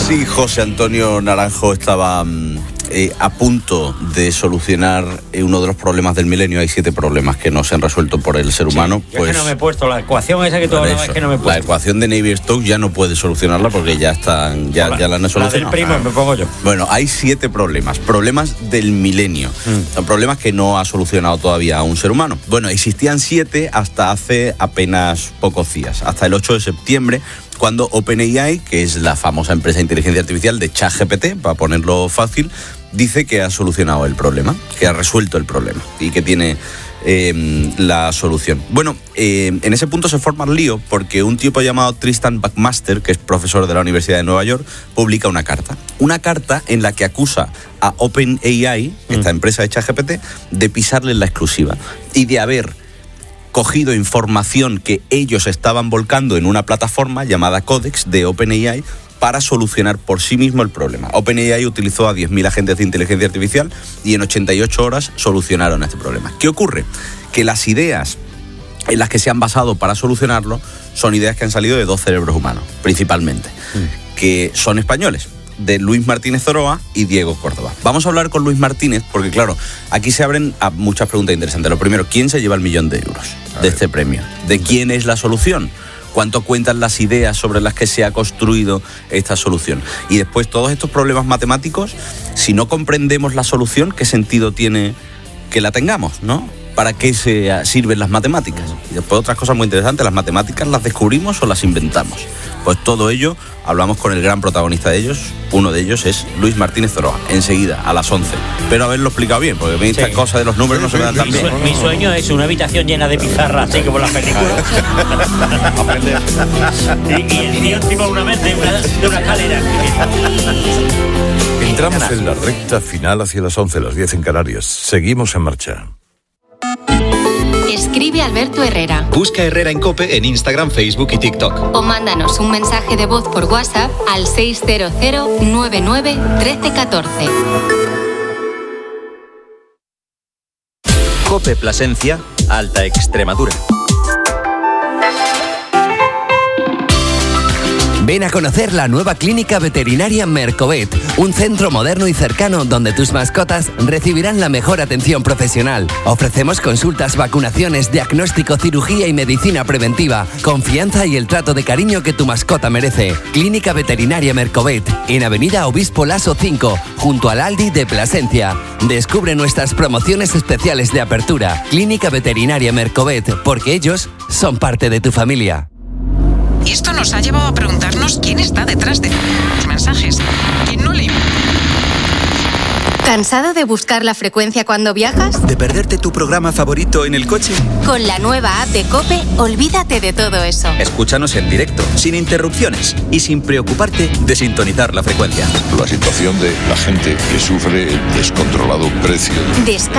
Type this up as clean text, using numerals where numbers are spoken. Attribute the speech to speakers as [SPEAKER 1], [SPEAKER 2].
[SPEAKER 1] Sí, José Antonio Naranjo estaba a punto de solucionar uno de los problemas del milenio. Hay 7 problemas que no se han resuelto por el ser humano.
[SPEAKER 2] Sí, pues, es que no me he puesto la ecuación esa que tú hablabas, es que no me he puesto.
[SPEAKER 1] La ecuación de Navier-Stokes ya no puede solucionarla porque ya están, ya la han solucionado.
[SPEAKER 2] La del primo me pongo yo.
[SPEAKER 1] Bueno, hay 7 problemas del milenio. Son problemas que no ha solucionado todavía un ser humano. Bueno, existían 7 hasta hace apenas pocos días, hasta el 8 de septiembre, cuando OpenAI, que es la famosa empresa de inteligencia artificial de ChatGPT, para ponerlo fácil, dice que ha solucionado el problema, que ha resuelto el problema y que tiene la solución. Bueno, en ese punto se forma el lío porque un tipo llamado Tristan Buckmaster, que es profesor de la Universidad de Nueva York, publica una carta en la que acusa a OpenAI, esta empresa de ChatGPT, de pisarle la exclusiva y de haber cogido información que ellos estaban volcando en una plataforma llamada Codex de OpenAI para solucionar por sí mismo el problema. OpenAI utilizó a 10.000 agentes de inteligencia artificial y en 88 horas solucionaron este problema. ¿Qué ocurre? Que las ideas en las que se han basado para solucionarlo son ideas que han salido de 2 cerebros humanos, principalmente, que son españoles, de Luis Martínez Zoroa y Diego Córdoba. Vamos a hablar con Luis Martínez porque, claro, aquí se abren a muchas preguntas interesantes. Lo primero, ¿quién se lleva el 1.000.000 de euros de este premio? ¿De quién es la solución? ¿Cuánto cuentan las ideas sobre las que se ha construido esta solución? Y después, todos estos problemas matemáticos, si no comprendemos la solución, ¿qué sentido tiene que la tengamos, no? ¿Para qué se sirven las matemáticas? Y después otras cosas muy interesantes, ¿las matemáticas las descubrimos o las inventamos? Pues todo ello, hablamos con el gran protagonista de ellos, uno de ellos es Luis Martínez Zoroa, enseguida, a las 11. Pero haberlo explicado bien, porque a mí estas cosas de los números no se me dan tan bien.
[SPEAKER 2] Mi sueño es una habitación llena de pizarras, así como las películas. y el tío encima de una escalera.
[SPEAKER 3] Entramos en la recta final hacia las 11, las 10 en Canarias. Seguimos en marcha.
[SPEAKER 4] Escribe Alberto Herrera.
[SPEAKER 5] Busca Herrera en COPE en Instagram, Facebook y TikTok.
[SPEAKER 4] O mándanos un mensaje de voz por WhatsApp al 600 99 1314.
[SPEAKER 5] COPE Plasencia, Alta Extremadura.
[SPEAKER 6] Ven a conocer la nueva clínica veterinaria Mercovet, un centro moderno y cercano donde tus mascotas recibirán la mejor atención profesional. Ofrecemos consultas, vacunaciones, diagnóstico, cirugía y medicina preventiva, confianza y el trato de cariño que tu mascota merece. Clínica veterinaria Mercovet, en Avenida Obispo Laso 5, junto al Aldi de Plasencia. Descubre nuestras promociones especiales de apertura. Clínica veterinaria Mercovet, porque ellos son parte de tu familia.
[SPEAKER 7] Y esto nos ha llevado a preguntarnos quién está detrás de los mensajes. ¿Quién no le...
[SPEAKER 4] ¿Cansado de buscar la frecuencia cuando viajas?
[SPEAKER 8] ¿De perderte tu programa favorito en el coche?
[SPEAKER 4] Con la nueva app de COPE, olvídate de todo eso.
[SPEAKER 8] Escúchanos en directo, sin interrupciones y sin preocuparte de sintonizar la frecuencia.
[SPEAKER 3] La situación de la gente que sufre el descontrolado precio.